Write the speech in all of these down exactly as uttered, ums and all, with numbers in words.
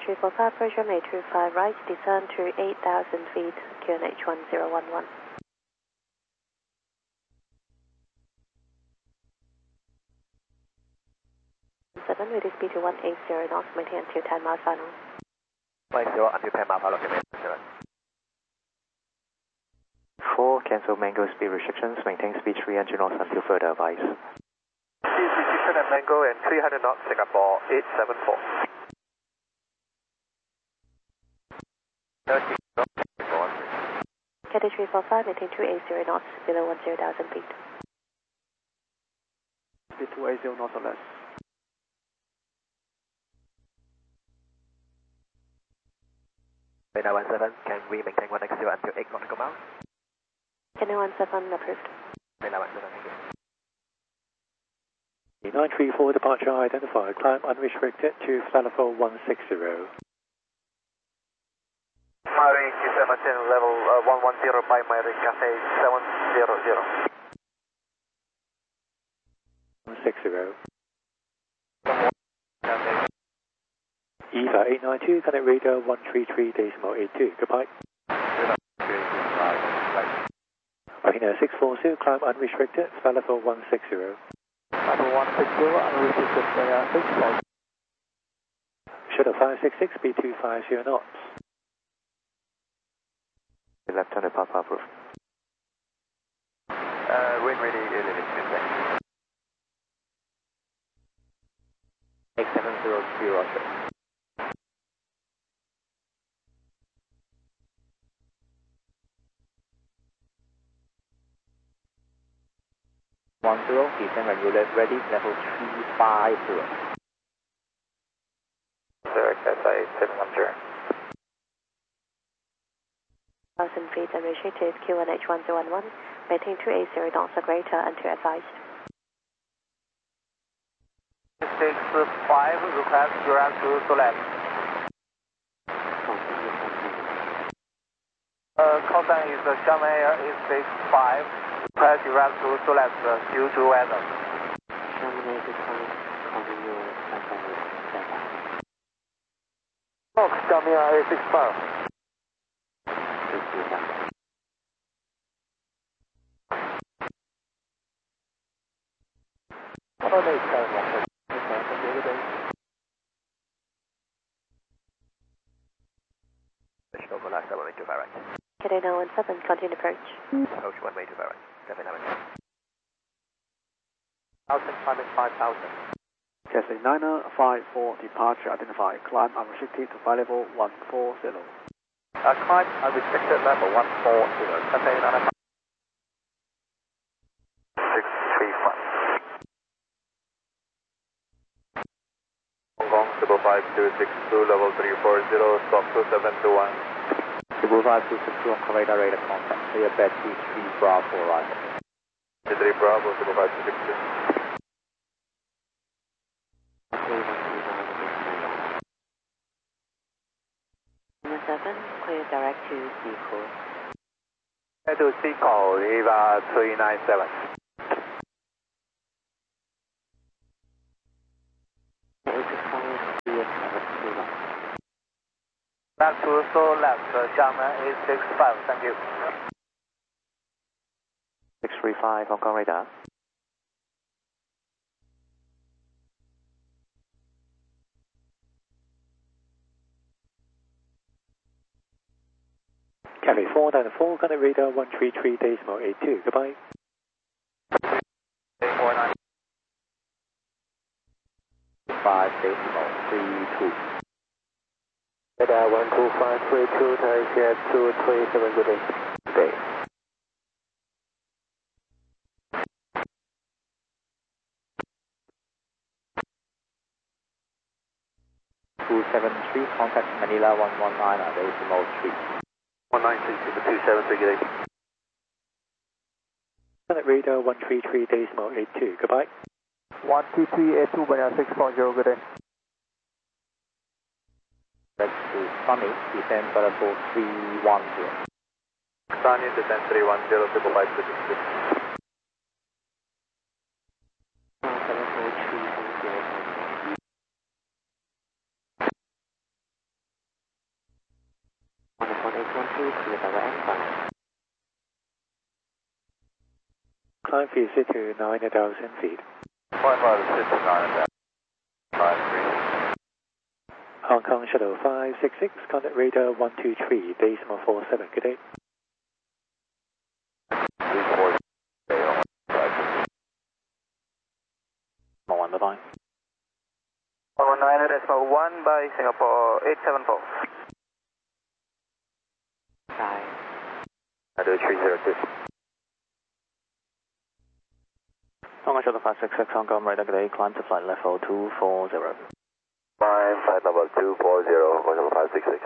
three four five, Persian eight two five, right, descend to eight thousand feet, Q N H one zero one one. seven, with speed to one eighty knots, maintain until ten miles final. one eighty until ten miles final, seven. four, cancel mango speed restrictions, maintain speed three hundred knots until further advice. Speed restriction at mango and three hundred knots, Singapore eight seven four. thirty knots, K D three four five, maintain two eighty knots, below one zero thousand feet. Speed two eighty knots or less. K nine one seven, can we maintain one eighty until eight nautical miles? K nine one seven approved. K nine one seven, thank you. nine three four departure identified, climb unrestricted to Falafel one sixty. Mary Q seventeen, level uh, one one zero by Mary Cafe seven zero zero. one sixty. EVA eight nine two, connect radar one three three decimal eight two, goodbye. Marina six four zero, climb unrestricted, Falafel one sixty. Level one sixty, unrestricted, uh, six four. Shuttle five six six, speed two five zero knots. Left turn to Papa roof. Uh, wind ready, limited. X seven zero three, Roger. One zero, descend when you left ready, level three five zero. Direct S I seven one zero. one thousand feet unrestricted, Q N H one zero one one, maintain two eighty knots or greater until advised. six five, request direct to Solex. Uh, call sign is uh, Xiamen Air eight six five, request direct to Solex uh, due to weather. Fox, Xiamen Air eight six five. Oh, they seven one. Over last seven way to fire right. K D nine one seven, continue approach. Approach one way to fire right. Seven nine. Thousand five five thousand. Cathay Niner five four, departure identified, climb unrestricted to flight level one four zero. Uh, climb unrestricted level one four zero. Cathay Niner six three five. Hong Kong triple five two six two, level three four zero, stop two seven two one. Triple five two six two on radar radar contact. Clear bed T three Bravo arrival. T three Bravo, triple five two six two. Number seven, clear direct to Seacool. Head to Seacool, Eva three nine seven. Back to Seoul left, Xiamen eight six five, thank you. six three five, Hong Kong radar. Cathay four nine four, connect radar one three three decimal eight two, goodbye. four nine five decimal three two. Radar one two five three two, taxi at two three seven, good day. Good day. two seven three, contact Manila one one nine, decimal three. one nine six two seven three, good day. Connect radar one three three decimal eight two, goodbye. one two three eight two, Manila six four zero, good day. That's to Sunny, descend level three one zero. Sunny, descend three one zero, triple five two six two. eight one two, clear the way climb. Climb V C to nine thousand feet. Climb out of six to nine five three. Hong Kong Shuttle five six six, contact radar one two three, decimal four seven, good day. three four zero. one, bye bye. one nine decimal one by Singapore eight seven four. Five. I do three zero two. Hong Kong Shuttle five six six, Hong Kong radar, good day, climb to flight level two four zero. Climb flight level two four zero, Hong Kong five six six.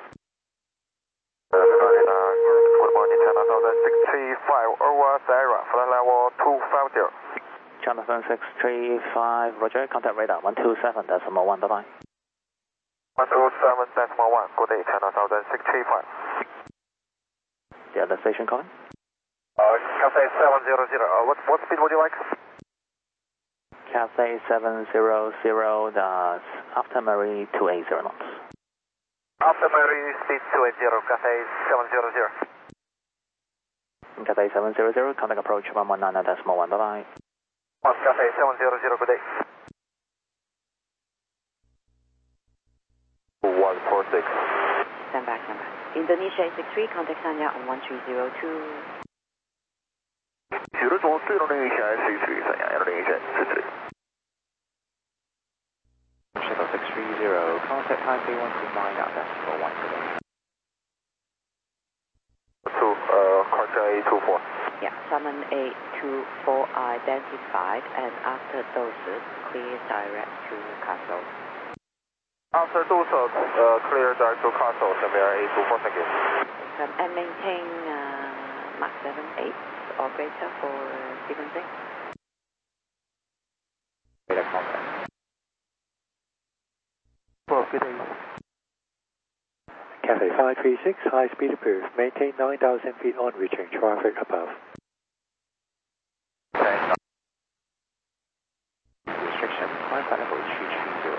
Good morning, China Southern six three five, over Sierra, flight level two five zero. China Southern six three five, roger, contact radar one two seven, decimal one, bye bye. one two seven decimal one, good day, China Southern six three five. The other station calling? Uh, Cathay seven zero zero, uh, what, what speed would you like? Cathay seven zero zero, that's after Mary two eight zero knots. After Mary, speed two eight zero, Cathay seven zero zero. Cathay seven zero zero, contact approach one one nine decimal one, bye bye. One Cathay seven zero zero, good day. one four six. Stand back, stand back. Indonesia eight six three, contact Sanya on one three zero two. zero two Indonesia six three, Sanya Indonesia six three. Shuttle six three zero, contact Taipei one two nine decimal one, good day. Two, uh, contact two four. Yeah, summon eight two four identified, and after doses, clear direct to Castle. After those, uh, clear direct to Castle, Sierra eight two four, thank you. Um, and maintain uh, Mach seven eight or greater for sequencing. Radar contact. Well, good day. Cathay five three six, high speed approved, maintain nine thousand feet on reaching traffic above. Okay. Restriction, climb flight level three three zero.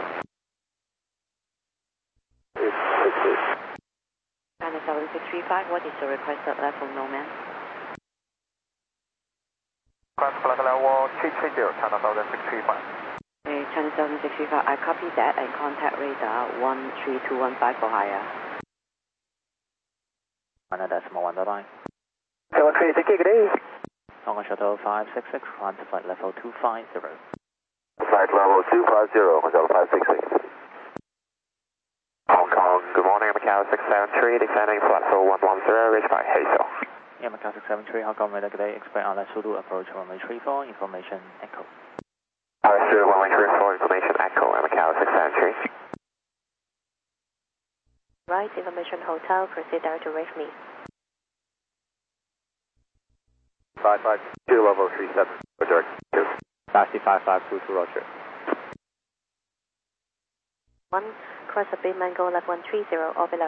It's six eight. China Southern six three five, what is the requested level, no man? Climb flight level three three zero, China Southern six three five. Okay, China Southern six three five, I copy that and contact radar one three two one five for higher. one decimal one, bye bye. seven three, thank you, good day. Hong Kong Shuttle five six six, climb to flight level two five zero. Flight level two five zero, Hotel five six six. Hong Kong, good morning, Macau six seven three, descending flight level one one zero, reach by Hazel. Yeah, Macau six seven three, Hong Kong radar, good day, expect on Sulu approach runway three four, information echo. Alright, sir, runway three four, information echo, and Macau six seven three. Right, information hotel, proceed direct to wave me. five five two, level three seven, roger, two. Taxi five five two two, roger. One, cross the beam and go left one three zero or below.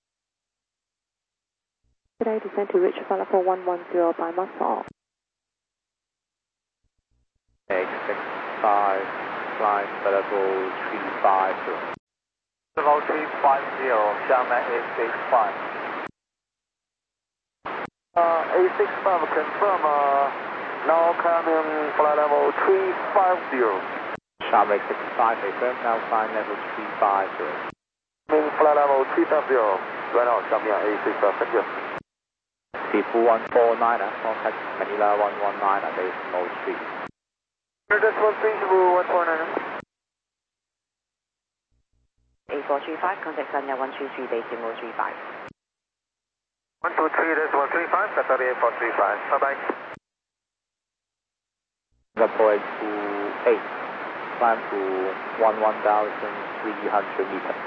Today descend to reach flight level one one zero by Muscle. eight six five, climb level three five zero. Level three five zero, Xiamen eight six five. Uh, eight six five, confirm, uh, now coming flight level three five zero. Xiamen eight six five, confirm, now climb level three five zero. Coming flight level three five zero, right now, Xiamen eight six five, thank you. People one four nine, contact Manila one one nine, decimal three. Decimal three, one four nine. eight four three five, contact Sanya one three three, decimal three five. one two three, decimal three five, Qatar eight four three five, bye-bye. Singapore two eight, climb to one one thousand three hundred meters.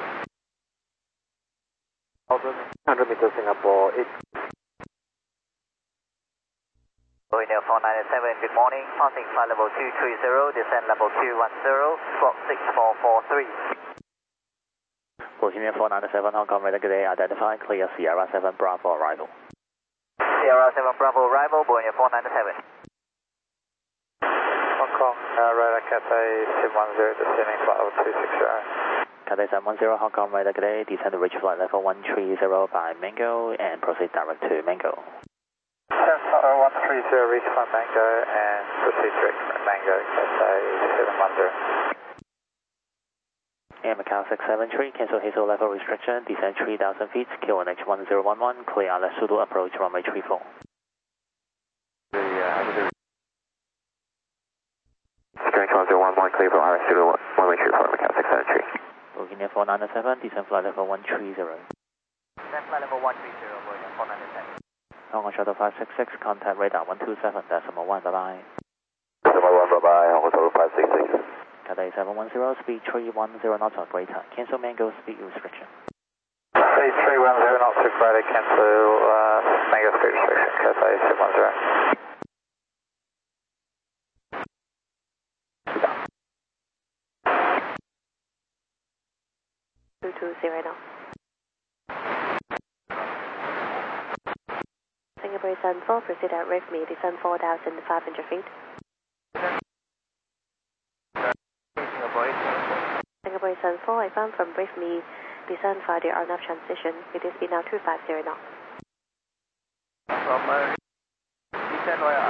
one hundred meters, Singapore eight. Going there four nine seven, good morning, passing flight level two three zero, descend level two one zero, squawk six four four three. Bohemia four nine seven, Hong Kong radar, good day, identify, clear Sierra seven Bravo arrival. Sierra seven Bravo arrival, Bohemia four nine seven. Hong Kong, uh, radar Cathay seven one zero, descending flight level two six zero. Cathay seven one zero, Hong Kong radar, good day. Descend to reach flight level one three zero by Mango and proceed direct to Mango. one three zero, reach flight Mango and proceed direct to Mango, Cathay seven one zero. Air Macau six seven three, cancel hazel level restriction, descend three thousand feet, Q one H one zero one one, clear Alice Zulu approach runway three four. Strength one zero one one, clear for Alice Zulu runway three four, Macau six seven three. Booking four nine seven, descend flight level one three zero. Descend flight level one three zero, Boeing four nine seven. Hong Kong Shuttle five six six, contact radar one two seven, decimal one, bye bye. Decimal one, bye bye, Hong Kong Shuttle five six six. Cathay seven one zero, speed three one zero knots or greater. Cancel Mango speed restriction. Speed three one zero knots or greater, cancel uh, Mango speed restriction, Cathay seven one zero. two two zero now. Singapore Sun four, proceed at Rift Me, descend four thousand five hundred feet. Singapore Sun four, I found from Rift Me, descend via the R N A V transition, it is speed now two five zero knots. From uh, descend via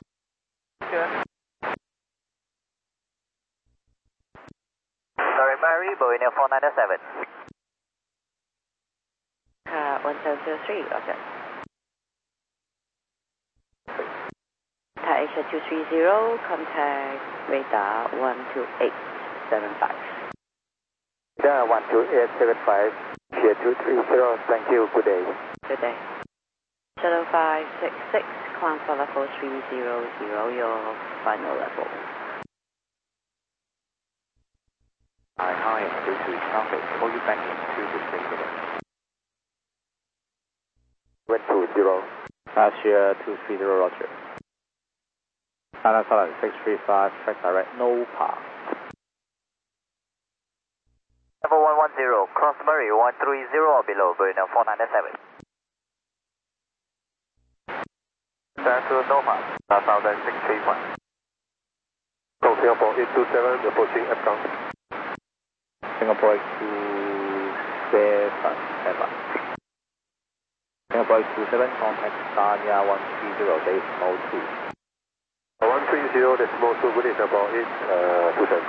Sorry, Mary, Boeing four nine seven. Uh, one seven zero three, roger. Thai Asia two three zero, contact radar one two eight seven five. Radar one two eight seven five, Asia two three zero, thank you, good day. Good day. Shuttle five six six, climb for level three zero zero, your final level. Hi, hi, this is traffic. Call you back in two to three minutes. one two zero. Asia two three zero, roger. China Southern six three five, track direct, no park. Level one one zero, cross Murray one three zero or below, Boeing four nine seven. Stand to Nova, Southern six three five. Go Singapore eight two seven, approaching F count. Singapore two seven seven. Singapore two seven, contact Sanya one three zero, decimal two. one three zero, decimal two, good is about eight two seven.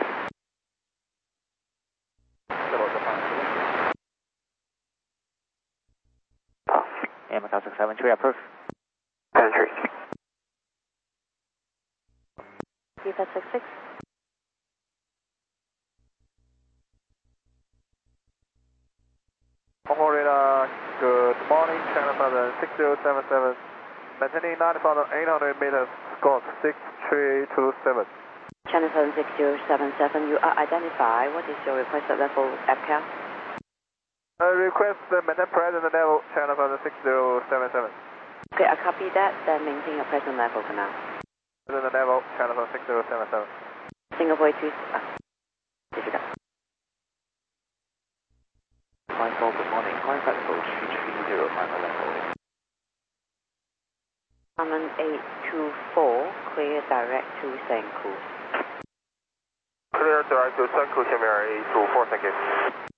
Air Macau six seven three, approved. Entry. U F six six. Hong Kong radar, good morning, China Southern six zero seven seven. Maintaining nine thousand eight hundred meters, squawk six three two seven. China Southern six zero seven seven, you are identified. What is your requested level F C A L? I request the maintain present level, China Southern six zero seven seven. Okay, I copy that, then maintain your present level for now. Present level, China Southern six zero seven seven. Singapore two, ah, disregard. Flight four, good morning. Climb back level three three zero, final level. Common eight two four, clear direct to Senku. Clear direct to Senku, Chimera eight two four, thank you.